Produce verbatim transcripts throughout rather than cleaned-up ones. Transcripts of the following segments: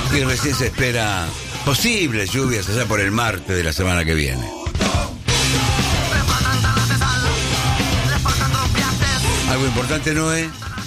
Y recién se espera posibles lluvias allá por el martes de la semana que viene. ¿Algo importante, Noé?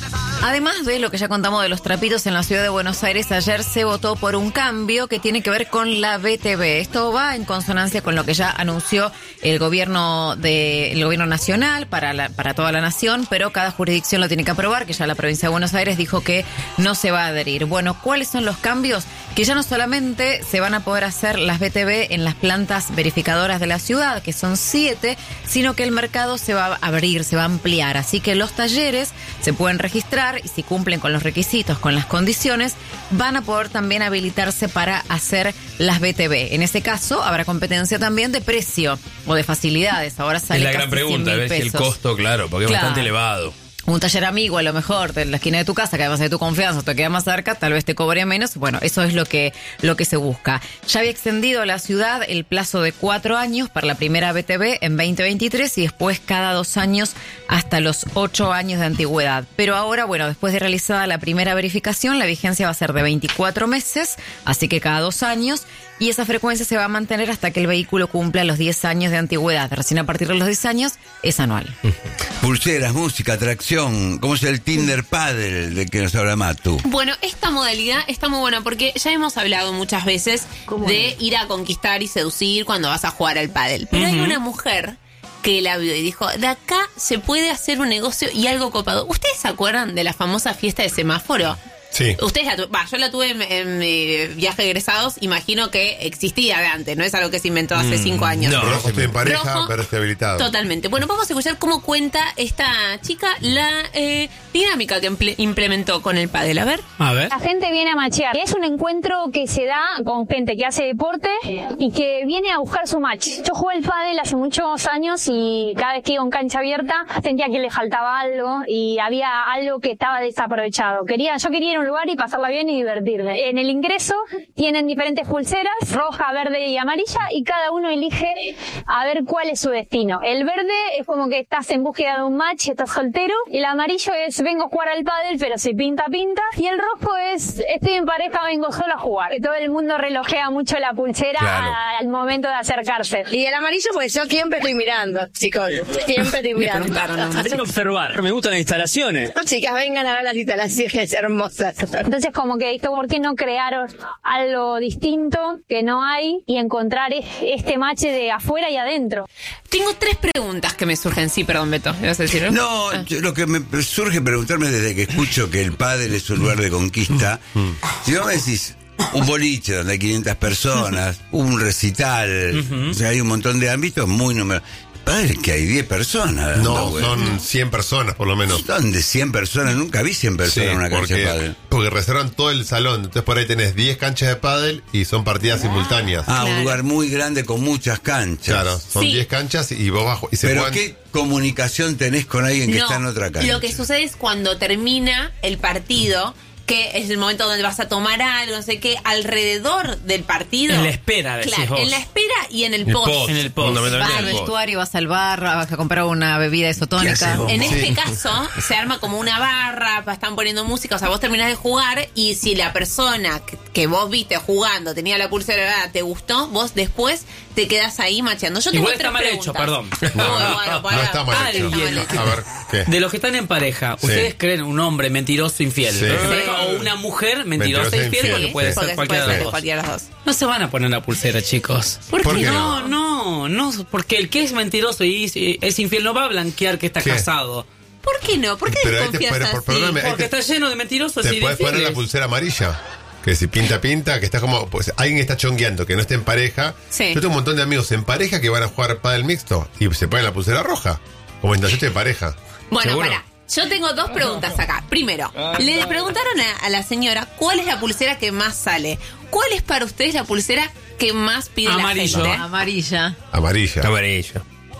Además de lo que ya contamos de los trapitos en la ciudad de Buenos Aires, ayer se votó por un cambio que tiene que ver con la B T V. Esto va en consonancia con lo que ya anunció el gobierno de, el gobierno nacional para la, para toda la nación, pero cada jurisdicción lo tiene que aprobar, que ya la provincia de Buenos Aires dijo que no se va a adherir. Bueno, ¿cuáles son los cambios? Que ya no solamente se van a poder hacer las B T V en las plantas verificadoras de la ciudad, que son siete, sino que el mercado se va a abrir, se va a ampliar. Así que los talleres se pueden registrar y si cumplen con los requisitos, con las condiciones, van a poder también habilitarse para hacer las B T V. En ese caso, habrá competencia también de precio o de facilidades. Ahora sale es la casi gran pregunta, cien mil a ver si el pesos. costo, claro, porque Claro. es bastante elevado. Un taller amigo, a lo mejor, de la esquina de tu casa, que además de tu confianza, te queda más cerca, tal vez te cobre menos. Bueno, eso es lo que, lo que se busca. Ya había extendido la ciudad el plazo de cuatro años para la primera B T V en veinte veintitrés y después cada dos años hasta los ocho años de antigüedad. Pero ahora, bueno, después de realizada la primera verificación, la vigencia va a ser de veinticuatro meses, así que cada dos años, y esa frecuencia se va a mantener hasta que el vehículo cumpla los diez años de antigüedad. Recién a partir de los diez años es anual. Pulseras, música, atracción. ¿Cómo es el Tinder Paddle de que nos habla Matu? Bueno, esta modalidad está muy buena porque ya hemos hablado muchas veces de ir a conquistar y seducir cuando vas a jugar al pádel. Pero uh-huh. hay una mujer que la vio y dijo, de acá se puede hacer un negocio y algo copado. ¿Ustedes se acuerdan de la famosa fiesta de semáforo? Sí. Ustedes la tu- bah, yo la tuve en, en mi viaje de egresados, imagino que existía de antes, no es algo que se inventó hace mm, cinco años. No, Rojo, estoy en pareja, Rojo, pero estoy habilitado. Totalmente. Bueno, vamos a escuchar cómo cuenta esta chica la eh, dinámica que emple- implementó con el pádel. A ver. A ver. La gente viene a machear. Es un encuentro que se da con gente que hace deporte y que viene a buscar su match. Yo jugué el pádel hace muchos años y cada vez que iba en cancha abierta sentía que le faltaba algo y había algo que estaba desaprovechado. Quería, yo quería ir a un lugar y pasarla bien y divertirme. En el ingreso tienen diferentes pulseras, roja, verde y amarilla, y cada uno elige a ver cuál es su destino. El verde es como que estás en búsqueda de un match, estás soltero, y el amarillo es vengo a jugar al pádel, pero si pinta, pinta, y el rojo es estoy en pareja, vengo solo a jugar. Todo el mundo relojea mucho la pulsera Claro. al momento de acercarse. Y el amarillo, pues yo siempre estoy mirando, chicos. Siempre estoy mirando. Hacen observar. Me gustan las instalaciones. Chicas, vengan a ver las instalaciones hermosas. Entonces como que ¿por qué no crear algo distinto que no hay y encontrar este match de afuera y adentro? Tengo tres preguntas que me surgen. Sí, perdón, Beto, ¿me vas a decir? No, Ah. yo- lo que me presurge preguntarme desde que escucho que el pádel es un lugar de conquista, si vos me decís un boliche donde hay quinientas personas, un recital, o sea, hay un montón de ámbitos muy numerosos. Padre, que hay diez personas. No, güey. son cien personas por lo menos. ¿Dónde cien personas? Nunca vi cien personas Sí, en una cancha de porque, pádel. porque reservan todo el salón. Entonces por ahí tenés diez canchas de pádel y son partidas simultáneas. Ah, Claro. un lugar muy grande con muchas canchas. Claro, son Sí. diez canchas y vos bajo. Y se Pero juegan- ¿qué comunicación tenés con alguien que No, está en otra cancha? lo que sucede es cuando termina el partido, que es el momento donde vas a tomar algo, no sé qué, alrededor del partido. En la espera, decís Claro, vos. en la espera y en el, El post. post, En el post. fundamentalmente Vas al el post. vestuario, vas al bar, vas a comprar una bebida isotónica. En Sí. este caso, se arma como una barra, están poniendo música, o sea, vos terminás de jugar y si la persona que, que vos viste jugando tenía la pulsera, te gustó, vos después te quedás ahí macheando. Yo tengo Igual tres está mal preguntas. hecho, perdón. No, Bueno, no, bueno, no pará. está mal hecho. Alguien. A ver, ¿qué? De los que están en pareja, ¿ustedes creen un hombre mentiroso infiel? Sí. O una mujer mentirosa Mentirosa infiel, infiel. porque puede Porque ser cualquiera puede de ser los dos. cualquiera de los dos. No se van a poner la pulsera, chicos. ¿Por ¿Por qué qué no? No, no, no, porque el que es mentiroso y es- es infiel no va a blanquear que está ¿Qué? casado. ¿Por qué no? ¿Por qué Pero ahí te- desconfías pero- así? pero- perdóname, ahí Porque está lleno de mentirosos y Te de puedes poner la infieles. pulsera amarilla. Que si pinta, pinta, que está como. Pues alguien está chongueando, que no esté en pareja. Sí. Yo tengo un montón de amigos en pareja que van a jugar pádel mixto y se ponen la pulsera roja. Como en yo estoy de pareja. Bueno, ¿Seguro? para. Yo tengo dos preguntas acá. Primero, le preguntaron a, a la señora cuál es la pulsera que más sale. ¿Cuál es para ustedes la pulsera que más pide Amarillo. la gente? Amarilla. Amarilla. Amarillo.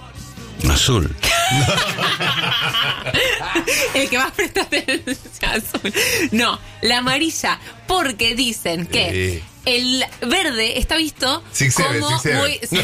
Azul. El que más presta atención azul. No, la amarilla, porque dicen que Sí. el verde está visto Six seven, como six seven. muy... sí,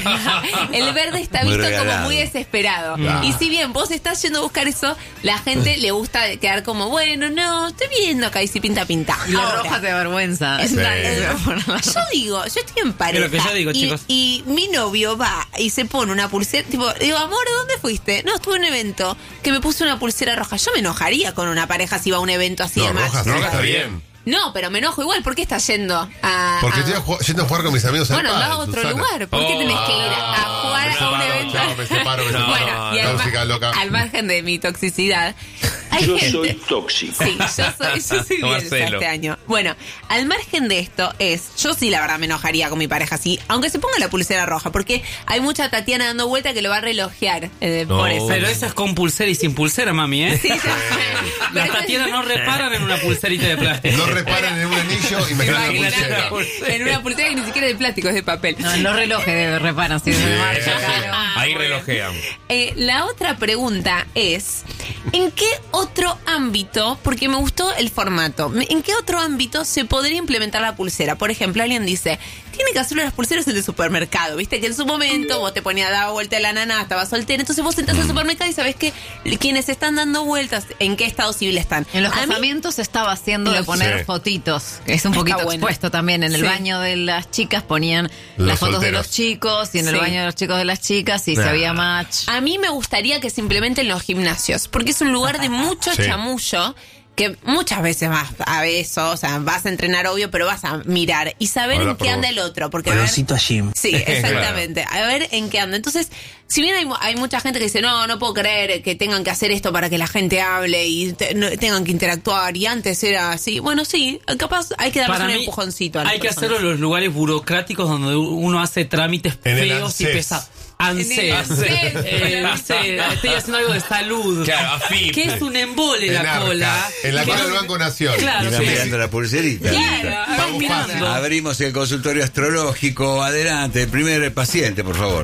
el verde está Muy visto regalado. como muy desesperado. Claro. Y si bien vos estás yendo a buscar eso, la gente le gusta quedar como, bueno, no, estoy viendo acá y si pinta, pinta. Y la Ahora, roja te avergüenza. es- Sí. eh, yo digo, yo estoy en pareja. Es lo que yo digo, y, chicos. y mi novio va y se pone una pulsera. Tipo, digo, amor, ¿dónde fuiste? No, estuve en un evento que me puse una pulsera roja. Yo me enojaría con una pareja si va a un evento así No, de match. roja, roja está bien. No, pero me enojo igual. ¿Por qué estás yendo a.? Porque a- estoy a ju- yendo a jugar con mis amigos al Bueno, anda a pádel, otro Susana. lugar. ¿Por qué tenés que ir a jugar me a un separo, evento? chao, me separo, me separo. Bueno, y al, Tóxica, ma- loca. al margen de mi toxicidad, hay Yo gente. soy tóxico. Sí, yo soy, yo soy bien Marcelo. este año. Bueno, al margen de esto es, yo sí la verdad me enojaría con mi pareja así, aunque se ponga la pulsera roja, porque hay mucha Tatiana dando vuelta que lo va a relojear eh, No. por eso. Pero esa es con pulsera y sin pulsera, mami, ¿eh? Sí, ya sé. Las Pero- Tatianas no reparan en una pulserita de plástico. No reparan en un anillo, imagínate una Imagínate, pulsera. en una pulsera que ni siquiera es de plástico, es de papel. No, en los relojes reparan, si es de marca, claro. Ahí relojean. Eh, la otra pregunta es, ¿en qué otro ámbito, porque me gustó el formato, ¿en qué otro ámbito se podría implementar la pulsera? Por ejemplo, alguien dice, tiene que hacerlo las pulseras en el supermercado, viste que en su momento vos te ponías a dar vuelta de la nana, estabas soltera, entonces vos entras al supermercado y sabés que quienes están dando vueltas, ¿en qué estado civil están? En los A mí- casamientos se estaba haciendo En de los- poner Sí. fotitos, que es un Está poquito bueno. expuesto también. En el Sí. baño de las chicas ponían Los las fotos de solteros. los chicos y en el Sí. baño de los chicos de las chicas y si Nah. había match. A mí me gustaría que se implementen los gimnasios, porque es un lugar de mucho Sí. chamullo, que muchas veces vas a eso, o sea, vas a entrenar, obvio, pero vas a mirar y saber Habla en qué por anda vos. el otro. Porque a ver, Olorcito a gym. sí, exactamente. A ver en qué anda. Entonces, si bien hay, mu- hay mucha gente que dice, no, no puedo creer que tengan que hacer esto para que la gente hable y te- no- tengan que interactuar, y antes era así. Bueno, sí, capaz hay que darles Para un mí, empujoncito a las hay que personas. hacerlo en los lugares burocráticos donde uno hace trámites En el feos y ANSES. pesados. En el ANSES. ANSES. Eh, dice, estoy haciendo algo de salud. Claro, AFIP. Que es un embole En la Arca, cola. en la Que- cola del Banco Nación. Claro, Iba sí. mirando la pulserita. Claro, Vamos mirando. fácil. Abrimos el consultorio astrológico. Adelante, el primer paciente, por favor.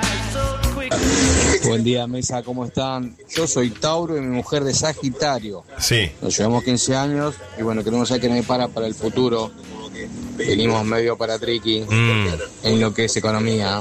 Buen día, mesa, ¿cómo están? Yo soy Tauro y mi mujer de Sagitario. Sí. Nos llevamos quince años y bueno, queremos saber qué nos depara para el futuro. Venimos medio para triqui en lo que es economía.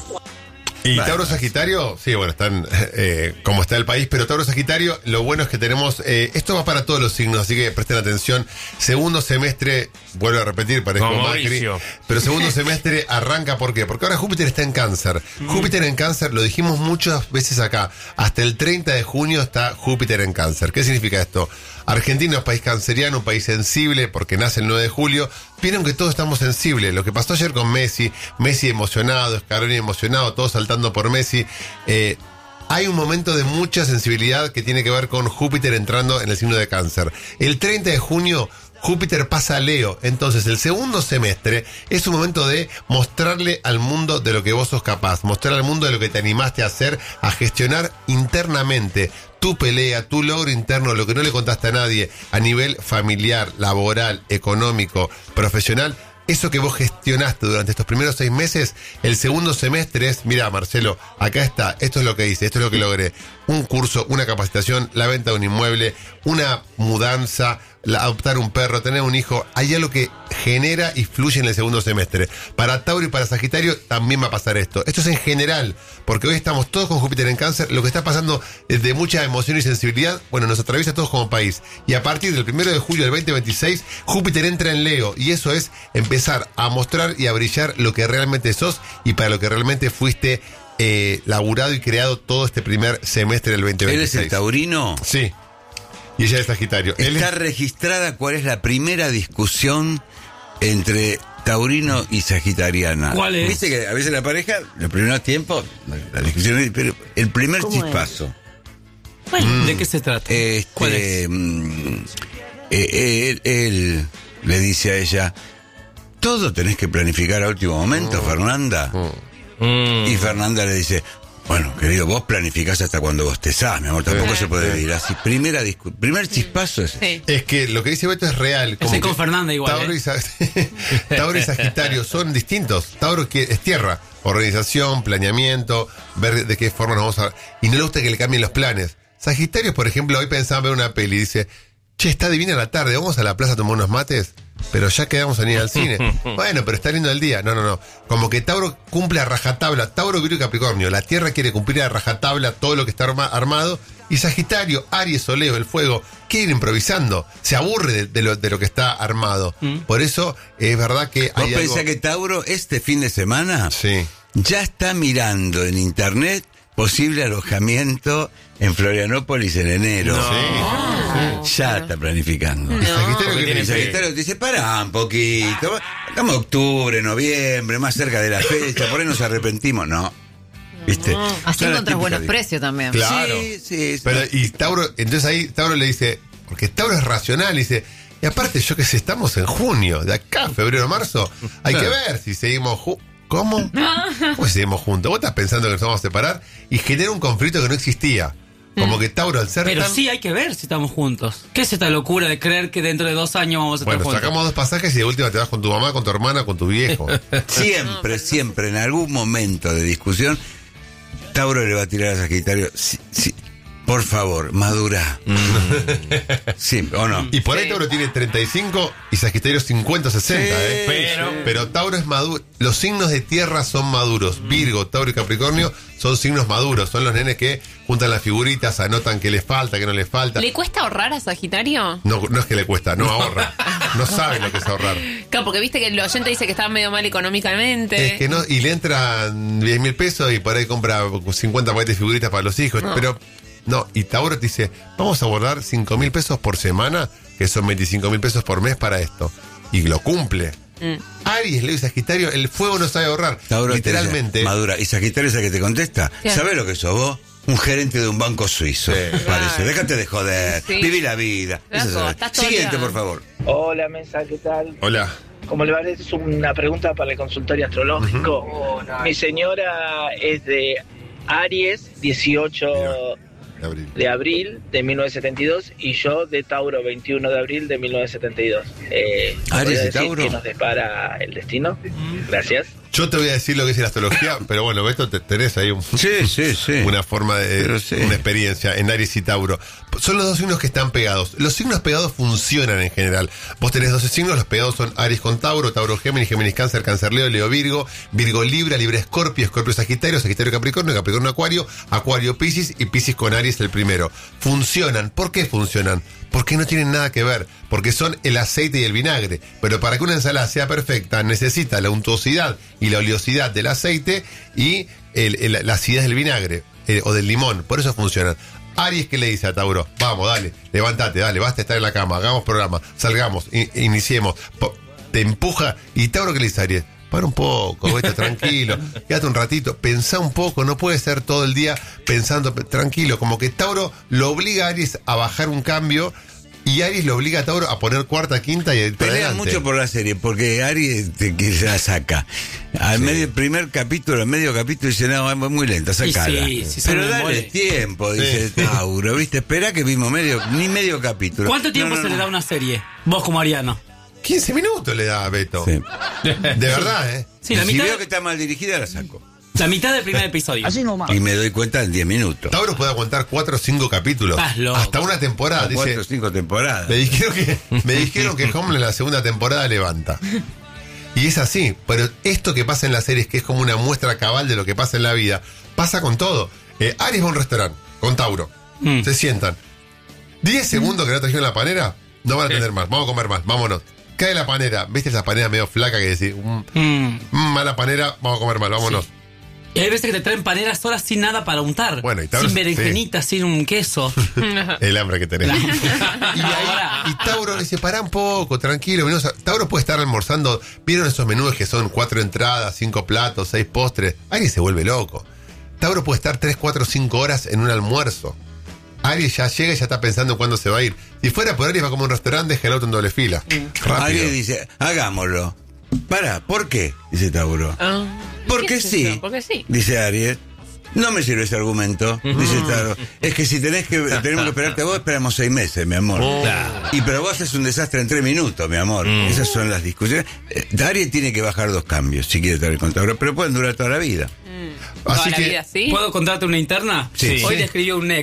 Y Vale. Tauro Sagitario, sí, bueno, están eh, como está el país, pero Tauro Sagitario, lo bueno es que tenemos, eh, esto va para todos los signos, así que presten atención. Segundo semestre, vuelvo a repetir, parezco Como Macri, Mauricio. pero segundo semestre arranca, ¿por qué? Porque ahora Júpiter está en Cáncer. Júpiter en Cáncer, lo dijimos muchas veces acá, hasta el treinta de junio está Júpiter en Cáncer. ¿Qué significa esto? Argentina es un país canceriano, un país sensible, porque nace el nueve de julio. Vieron que todos estamos sensibles. Lo que pasó ayer con Messi, Messi emocionado, Scaroni emocionado, todos saltando por Messi. Eh, hay un momento de mucha sensibilidad que tiene que ver con Júpiter entrando en el signo de Cáncer. El treinta de junio, Júpiter pasa a Leo. Entonces, el segundo semestre es un momento de mostrarle al mundo de lo que vos sos capaz, mostrar al mundo de lo que te animaste a hacer, a gestionar internamente tu pelea, tu logro interno, lo que no le contaste a nadie a nivel familiar, laboral, económico, profesional. Eso que vos gestionaste durante estos primeros seis meses, el segundo semestre es, mira Marcelo, acá está, esto es lo que hice, esto es lo que logré. Un curso, una capacitación, la venta de un inmueble, una mudanza, la- adoptar un perro, tener un hijo. Hay algo que genera y fluye en el segundo semestre. Para Tauro y para Sagitario también va a pasar esto. Esto es en general, porque hoy estamos todos con Júpiter en Cáncer. Lo que está pasando es de mucha emoción y sensibilidad, bueno, nos atraviesa a todos como país. Y a partir del primero de julio del veinte veintiséis, Júpiter entra en Leo. Y eso es empezar a mostrar y a brillar lo que realmente sos y para lo que realmente fuiste eh, laburado y creado todo este primer semestre del veinte ¿Él veintiséis. es el taurino? Sí. Y ella es Sagitario. Él Está es- registrada cuál es la primera discusión entre taurino y sagitariana. ¿Cuál es? Viste que a veces la pareja, los primeros tiempos, la discusión, pero el primer chispazo. ¿De qué se trata? Este, ¿Cuál es? mm, eh, él, él le dice a ella, todo tenés que planificar a último momento, Fernanda. Mm. Y Fernanda le dice, bueno, querido, vos planificás hasta cuando vos te mi amor, tampoco se puede vivir así. Primera discu- primer chispazo es Sí. Es que lo que dice Beto es real. como Estoy con que Fernanda igual, Tauro, ¿eh? y, Sa- Tauro y Sagitario son distintos. Tauro que es tierra, organización, planeamiento, ver de qué forma nos vamos a... Y no le gusta que le cambien los planes. Sagitario, por ejemplo, hoy pensaba ver una peli y dice, che, está divina la tarde, vamos a la plaza a tomar unos mates. pero ya quedamos en ir al cine. Bueno, pero está lindo el día. No, no, no. Como que Tauro cumple a rajatabla. Tauro, Virgo y Capricornio. La Tierra quiere cumplir a rajatabla todo lo que está arma- armado. Y Sagitario, Aries o Leo, el fuego, quiere ir improvisando. Se aburre de, de, lo, de lo que está armado. Mm. Por eso es verdad que ¿Vos hay pensás algo... que Tauro este fin de semana sí. ya está mirando en internet posible alojamiento en Florianópolis en enero? No. Sí. Sí. Ya está planificando. No. Sagitario, que tiene Sagitario te dice, pará un poquito. Estamos octubre, noviembre, más cerca de la fecha, por ahí nos arrepentimos. No. ¿Viste? No. Así encontrás buenos precios también. Claro. Sí, sí, sí. Pero, y Tauro, entonces ahí Tauro le dice, porque Tauro es racional, dice, y aparte yo que sé, estamos en junio, de acá, febrero, marzo, hay que ver si seguimos juntos. ¿Cómo? ¿Cómo si seguimos juntos? Vos estás pensando que nos vamos a separar y genera un conflicto que no existía. Como que Tauro al ser Pero tan... sí hay que ver si estamos juntos. ¿Qué es esta locura de creer que dentro de dos años vamos a estar Bueno, juntos? sacamos dos pasajes y de última te vas con tu mamá, con tu hermana, con tu viejo. Siempre, siempre, en algún momento de discusión, Tauro le va a tirar a Sagitario. Sí, sí, por favor, madura. Mm. Sí, ¿o no? Y por ahí Sí. Tauro tiene treinta y cinco y Sagitario cincuenta, sesenta, Sí, ¿eh? pero- Pero Tauro es maduro. Los signos de tierra son maduros. Virgo, Tauro y Capricornio son signos maduros. Son los nenes que juntan las figuritas, anotan qué les falta, qué no les falta. ¿Le cuesta ahorrar a Sagitario? No, no es que le cuesta, no ahorra. No sabe lo que es ahorrar. Claro, porque viste que el oyente dice que está medio mal económicamente. Es que no, y le entran diez mil pesos y por ahí compra cincuenta paquetes de figuritas para los hijos. No. Pero, no, y Tauro te dice, vamos a guardar cinco mil pesos por semana, que son veinticinco mil pesos por mes para esto. Y lo cumple. Mm. Aries, Leo y Sagitario, el fuego no sabe ahorrar. Tauro te Literalmente. dice, madura. Y Sagitario es el que te contesta. Sí. ¿Sabés lo que sos vos? Un gerente de un banco suizo. Sí. Parece. Claro. Déjate de joder. Sí. Viví la vida. Flaco, Eso es. estás todo Siguiente, liado. por favor. Hola, Mesa, ¿qué tal? Hola. Como le parece, es una pregunta para el consultorio astrológico. Mi señora es de Aries, dieciocho De abril. de abril de mil novecientos setenta y dos, y yo de Tauro, veintiuno de abril de mil novecientos setenta y dos. Eh, ¿me Aries podría y decir Tauro. qué nos depara el destino? Gracias. Yo te voy a decir lo que es la astrología, pero bueno, Beto, te- tenés ahí un, Sí, sí, sí. una forma de, Pero sí. una experiencia en Aries y Tauro. Son los dos signos que están pegados. Los signos pegados funcionan en general. Vos tenés doce signos, los pegados son Aries con Tauro, Tauro Géminis, Géminis Cáncer, Cáncer Leo, Leo Virgo, Virgo Libra, Libra Escorpio, Escorpio Sagitario, Sagitario Capricornio, Capricornio Acuario, Acuario Piscis y Piscis con Aries el primero. Funcionan. ¿Por qué funcionan? Porque no tienen nada que ver, porque son el aceite y el vinagre. Pero para que una ensalada sea perfecta, necesita la untuosidad y la oleosidad del aceite y el- el- la acidez del vinagre eh, o del limón. Por eso funcionan. Aries, ¿qué le dice a Tauro? Vamos, dale, levántate, dale, basta de estar en la cama, hagamos programa, salgamos, in- iniciemos. Po- te empuja. ¿Y Tauro qué le dice a Aries? Para un poco, vete tranquilo, quédate un ratito, pensá un poco, no puede ser todo el día pensando pe- tranquilo, como que Tauro lo obliga a Aries a bajar un cambio y Aries lo obliga a Tauro a poner cuarta, quinta y ir para Pelea adelante. mucho por la serie, porque Aries te, que se la saca. Al Sí. medio, primer capítulo, al medio capítulo dice, no, es muy lenta, sacala. Y sí, sí, son Pero dale embole. tiempo, Sí. dice Tauro, ¿viste? Espera que vimos medio, ni medio capítulo. ¿Cuánto tiempo No, no, se le no. da a una serie? Vos como Ariano. quince minutos le da a Beto. Sí. De verdad, ¿eh? Sí, la si mitad, veo que está mal dirigida, la saco. la mitad del primer episodio. Y me doy cuenta en diez minutos. Tauro puede aguantar cuatro o cinco capítulos. Estás loco. Hasta una temporada. Cuatro Dice, o cinco temporadas. me dijeron que, me dijeron que Homeland la segunda temporada levanta. Y es así, pero esto que pasa en las series, que es como una muestra cabal de lo que pasa en la vida, pasa con todo. Eh, Aries va a un restaurante con Tauro. Mm. Se sientan. diez segundos que no trajeron la panera, no van a tener más. Vamos a comer más, vámonos. Cae la panera. ¿Viste esa panera medio flaca que decís? Mm, Mm. mm, mala panera, vamos a comer mal, vámonos. Y hay veces que te traen paneras solas sin nada para untar. Bueno, y Tauro- sin berenjenita, sin un queso. El hambre que tenemos. y, Ahora. ahí, y Tauro le dice, pará un poco, tranquilo. venimos a-". Tauro puede estar almorzando. ¿Vieron esos menús que son cuatro entradas, cinco platos, seis postres? Aries se vuelve loco. Tauro puede estar tres, cuatro, cinco horas en un almuerzo. Aries ya llega y ya está pensando en cuándo se va a ir. Si fuera por Aries va como un restaurante, deja el auto en doble fila. Rápido. Aries dice, hagámoslo. Pará, ¿por qué? Dice Tauro. Ah, Porque ¿qué es sí. eso? Porque sí. Dice Aries. No me sirve ese argumento, dice Tauro. Es que si tenés que, tenemos que esperarte a vos, esperamos seis meses, mi amor. Y pero vos haces un desastre en tres minutos, mi amor. Esas son las discusiones. Eh, Aries tiene que bajar dos cambios si quiere estar con Tauro, pero pueden durar toda la vida. Toda Así la que vida, ¿sí? ¿Puedo contarte una interna? Sí. Hoy Sí. le escribió un ex.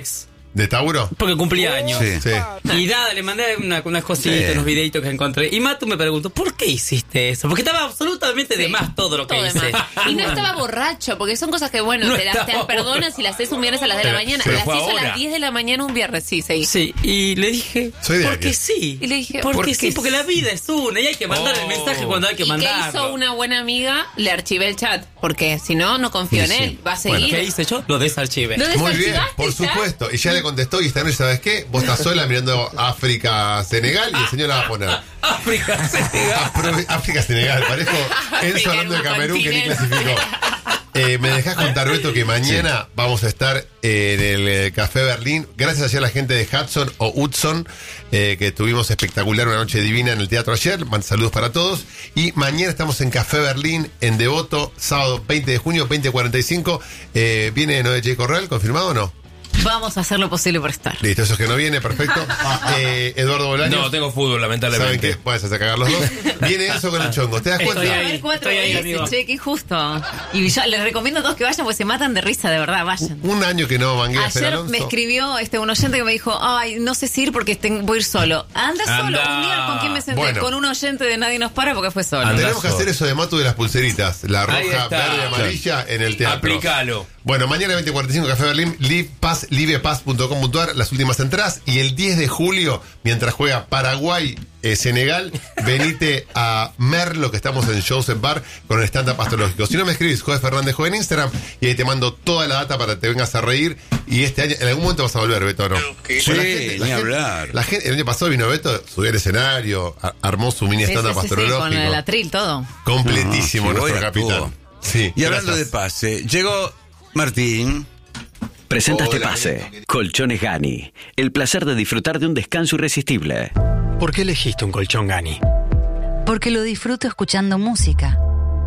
¿De Tauro? Porque cumplía años. Sí. Sí. Y nada, le mandé una- unas cositas, Sí. unos videitos que encontré. Y Matu me preguntó, ¿por qué hiciste eso? Porque estaba absolutamente Sí. de más todo lo que Todo de hice. más. Y no estaba borracho, porque son cosas que, bueno, No te las, te las estaba perdonas y las haces un viernes a las diez de la Pero- mañana. pero Las fue hizo a ahora. las diez de la mañana un viernes, sí, sí. Sí, y le dije, Soy de porque Aries. sí. Y le dije, porque ¿por sí, qué porque la vida es una y hay que mandar Oh. el mensaje cuando hay que ¿Y qué mandarlo. hizo una buena amiga? Le archivé el chat, porque si no, no confío en Sí, sí. él. Va a Bueno, seguir. ¿Qué hice yo? Lo desarchivé. ¿Lo Muy bien, desarchivaste por ya? supuesto. Y ya le contestó y esta noche, ¿sabes qué? Vos estás sola mirando África, Senegal y el señor la va a poner. África, Senegal. Afro- África, Senegal. Parejo Enzo hablando de un Camerún que ni continente. clasificó. Eh, me dejás contar, Beto, que mañana vamos a estar en el eh, Café Berlín. Gracias ayer a la gente de Hudson o Hudson, eh, que tuvimos espectacular, una noche divina en el teatro ayer. Man- Saludos para todos. Y mañana estamos en Café Berlín, en Devoto, sábado veinte de junio, veinte cuarenta y cinco. Eh, ¿Viene Noé J. Corral? ¿Confirmado o no? Vamos a hacer lo posible por estar. Listo, eso es que no viene, perfecto. Eh, Eduardo Bolaños. No, tengo fútbol, ¿Saben lamentablemente. qué? Puedes hacer cagar los dos. Viene eso con el chongo, ¿te das Estoy cuenta? A ahí. ver, cuatro estoy ahí, veces, amigo. che, qué injusto. Y yo les recomiendo a todos que vayan porque se matan de risa, de verdad, vayan. Un año que no manguea Fer Ayer Alonso. me escribió este un oyente que me dijo, ay, no sé si ir porque tengo- voy a ir solo. Anda solo. Anda. Un día con quién me senté, Bueno. con un oyente de Nadie Nos Para porque fue solo. Anda. Tenemos que Andazo. hacer eso de Matu de las pulseritas, la Ahí roja, está. verde y amarilla en el teatro. Aplicalo. Bueno, mañana veinte cuarenta y cinco Café Berlín, livepass, livepass punto com punto a r, las últimas entradas. Y el diez de julio, mientras juega Paraguay, eh, Senegal, venite a Merlo, que estamos en Shows en Bar con el stand-up astrológico. Si no me escribís, Joder Fernández Jo en Instagram, y ahí te mando toda la data para que te vengas a reír. Y este año, en algún momento vas a volver, Beto, ¿no? Sí, Bueno, ni hablar. La gente, el año pasado vino Beto, subió al escenario, a- armó su mini Sí, sí, stand-up sí, sí, astrológico. con el atril, todo. Completísimo No, sí, nuestro hoy capitán. actuó. Sí, Y hablando de gracias. pase, llegó Martín. Presenta este Hola. pase. Colchones Gani. El placer de disfrutar de un descanso irresistible. ¿Por qué elegiste un colchón Gani? Porque lo disfruto escuchando música.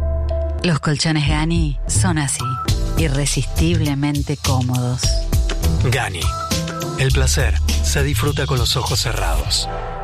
Los colchones Gani son así, irresistiblemente cómodos. Gani. El placer se disfruta con los ojos cerrados.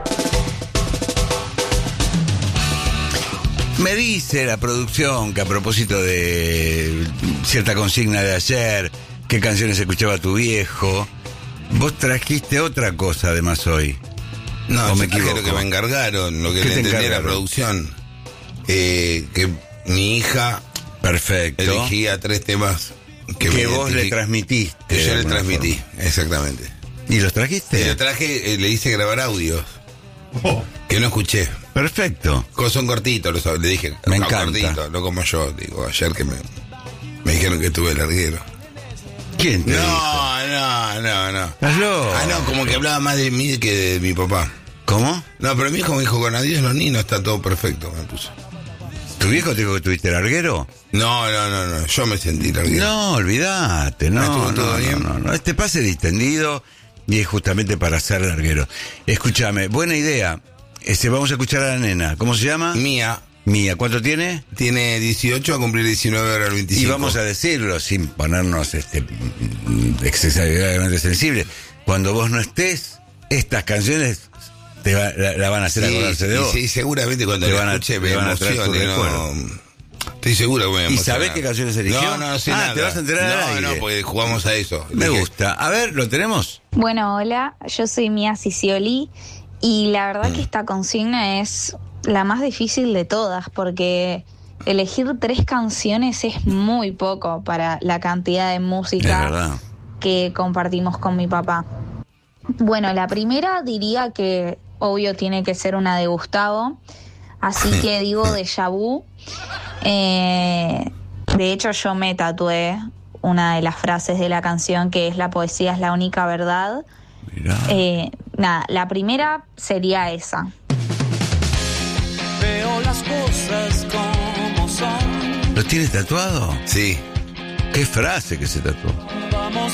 Me dice la producción que a propósito de cierta consigna de ayer, qué canciones escuchaba tu viejo, vos trajiste otra cosa además hoy. No, ¿O yo me traje equivoco? lo que me encargaron, lo que ¿Qué le te entendí a la encargaron? producción. Eh, que mi hija Perfecto. elegía tres temas que, Que me vos le identific- transmitiste. que de yo le alguna transmití, forma. exactamente. ¿Y los trajiste? Y lo traje, eh, le hice grabar audios Oh, que no escuché. Perfecto. Co- Son cortitos, los, le dije, Me no, encanta. cortitos, no como yo, digo, ayer que me, me dijeron que tuve larguero. ¿Quién te dijo? No, no, no, no. Estás loco. Ah, no, como que hablaba más de mí que de mi papá. ¿Cómo? No, pero mi hijo me dijo, con adiós los niños está todo perfecto, me puso. ¿Tu viejo te dijo que tuviste larguero? No, no, no, no, yo me sentí larguero. No, olvídate, no, ¿Estuvo no, todo no, bien? no, no. Este pase es distendido y es justamente para ser larguero. Escúchame, buena idea. Este, vamos a escuchar a la nena. ¿Cómo se llama? Mía Mía. ¿Cuánto tiene? tiene dieciocho a cumplir diecinueve ahora el veinticinco. Y vamos a decirlo sin ponernos este, mm, excesivamente sensibles. Cuando vos no estés, estas canciones te va- la, la van a hacer Sí, acordarse de y vos. sí, seguramente cuando Te la van a- escuche me te van a traer tu emocione, recuerdo. no. Estoy seguro que me voy a ¿Y emocionar. sabés qué canciones eligió? No, no, no sé Ah, nada. te vas a enterar No, al aire. no, porque jugamos a eso. Me Dije, gusta. A ver, ¿lo tenemos? Bueno, hola, yo soy Mía Cicioli y la verdad que esta consigna es la más difícil de todas porque elegir tres canciones es muy poco para la cantidad de Es música verdad. que compartimos con mi papá. Bueno, la primera diría que obvio tiene que ser una de Gustavo, así que digo Déjà Vu. Eh, de hecho yo me tatué una de las frases de la canción que es la poesía es la única verdad. Mirá. Eh, nada, la primera sería esa. Veo las cosas como son. ¿Lo tienes tatuado? Sí. ¿Qué frase que se tatuó?